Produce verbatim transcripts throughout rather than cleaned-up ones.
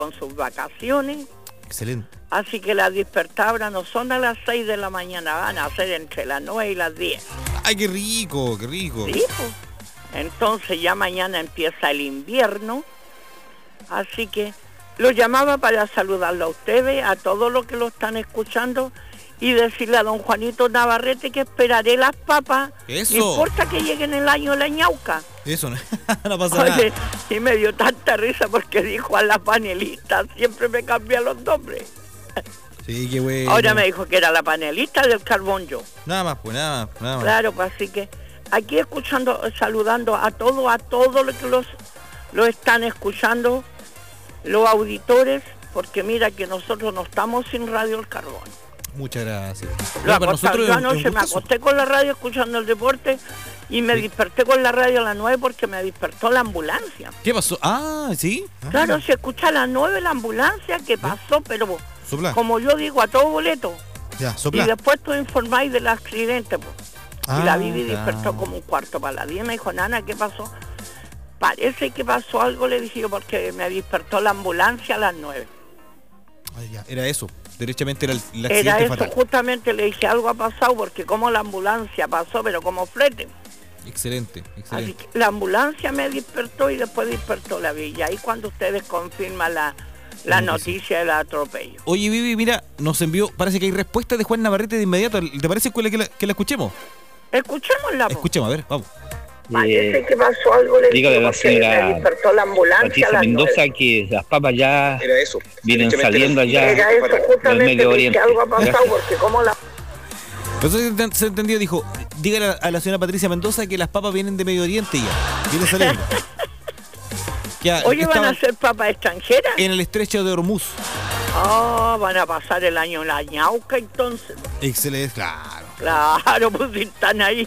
con sus vacaciones. Excelente. Así que las despertadoras no son a las seis de la mañana, van a ser entre las nueve y las diez. Ay, qué rico, qué rico. Sí, pues. Entonces ya mañana empieza el invierno. Así que lo llamaba para saludarlo a ustedes, a todos los que lo están escuchando, y decirle a don Juanito Navarrete que esperaré las papas. Eso. No importa que lleguen el año la ñauca. Eso, no, no pasa Oye, nada. y me dio tanta risa porque dijo a la panelista, siempre me cambia los nombres. Sí, qué bueno. Ahora me dijo que era la panelista del carbón yo. Nada más, pues nada más, nada más. Claro, pues así que aquí escuchando, saludando a todos, a todos los que los, los están escuchando, los auditores, porque mira que nosotros no estamos sin Radio El Carbón. Muchas gracias. Lo Bueno, para acostado, nosotros yo es un- es anoche un me gustazo. acosté con la radio escuchando el deporte y me Sí. desperté con la radio a las nueve porque me despertó la ambulancia. ¿Qué pasó? Ah, ¿sí? Ah, Claro, se escucha a las nueve la ambulancia que pasó, pero Sopla. como yo digo, a todo boleto. Ya, Y sopla. después tú informáis del accidente, pues. Ah, y la Vivi claro. despertó como un cuarto para las diez. Me dijo, Nana, ¿qué pasó? Parece que pasó algo, le dije yo, porque me despertó la ambulancia a las nueve. Ay, ya, era eso. Derechamente era el, el Era accidente eso, fatal. justamente le dije, algo ha pasado, porque como la ambulancia pasó, pero como flete. Excelente, Así excelente. que la ambulancia me despertó y después despertó la Villa. Ahí cuando ustedes confirman la, la La noticia. noticia del atropello. Oye, Vivi, mira, nos envió, parece que hay respuesta de Juan Navarrete de inmediato. ¿Te parece que la, que la escuchemos? Escuchémosla, po. Escuchemos, a ver, vamos. Parece Eh, que pasó algo, le dígale dije, a la porque me señora despertó la ambulancia a Patricia las Mendoza nueve. que las papas ya Era eso. vienen Derechamente saliendo era- allá Era eso, del justamente Medio le dije, Oriente. algo ha pasado, Gracias. porque como la... Entonces se- se entendió, dijo, dígale a la señora Patricia Mendoza que las papas vienen de Medio Oriente ya. Viene saliendo. Ya, Oye, ¿van a estaban ser papas extranjeras? en el estrecho de Hormuz. Ah, van a pasar el año en la ñauca entonces. Excelente, claro. Claro, pues si están ahí.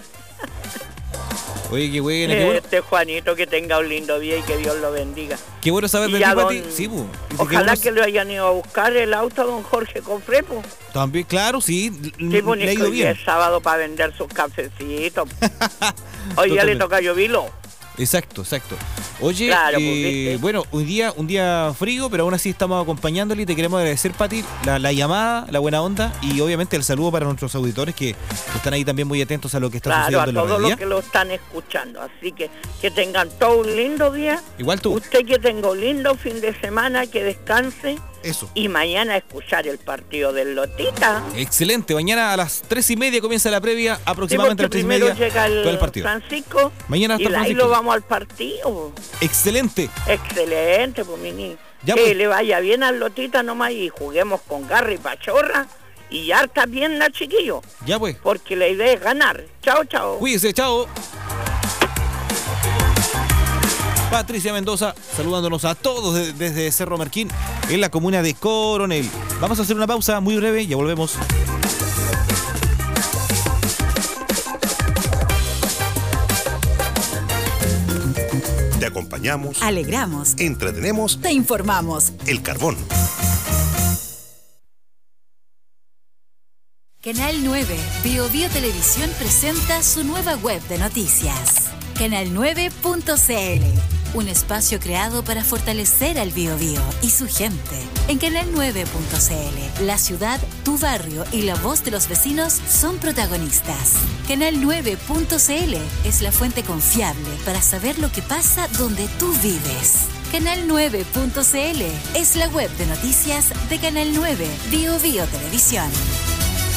Oye, qué buena, qué bueno. Este Juanito, que tenga un lindo día y que Dios lo bendiga. Qué bueno saber Y de ya ti, Pati. don- Sí, pues. Ojalá que lo hayan ido a buscar el auto a don Jorge Confrepo. También, claro, sí. l- Qué Le ha bonito, ido hoy día bien. es sábado para vender sus cafecitos. Hoy ya le Totalmente. toca lloverlo. Exacto, exacto. Oye, Claro, pues, eh, ¿viste? bueno, un día, un día frío, pero aún así estamos acompañándole y te queremos agradecer, Pati, la, la llamada, la buena onda y obviamente el saludo para nuestros auditores que, que están ahí también muy atentos a lo que está Claro, a sucediendo en la todos los realidad. que lo están escuchando. Así que que tengan todo un lindo día. Igual tú. Usted que tenga un lindo fin de semana, que descanse. Eso. Y mañana escuchar el partido del Lotita. Excelente. Mañana a las tres y media comienza la previa, Sí, aproximadamente a porque las tres y primero media. llega todo el el partido. Francisco. Mañana y está de ahí Francisco. lo vamos al partido. Excelente. Excelente, pues mi niño. Ya, que pues. le vaya bien al Lotita nomás y juguemos con garra y pachorra y harta pierna, chiquillo. Ya pues. Porque la idea es ganar. Chao, chao. Cuídense, chao. Patricia Mendoza saludándonos a todos de- desde Cerro Merquín en la comuna de Coronel. Vamos a hacer una pausa muy breve y ya volvemos. Te acompañamos, Alegramos, entretenemos. te informamos. El Carbón. Canal nueve, Bio Bio Televisión presenta su nueva web de noticias. canal nueve punto c l, un espacio creado para fortalecer al Bio Bio y su gente. En canal nueve punto c l, la ciudad, tu barrio y la voz de los vecinos son protagonistas. canal nueve punto c l es la fuente confiable para saber lo que pasa donde tú vives. canal nueve punto c l es la web de noticias de Canal nueve, Bio Bio Televisión.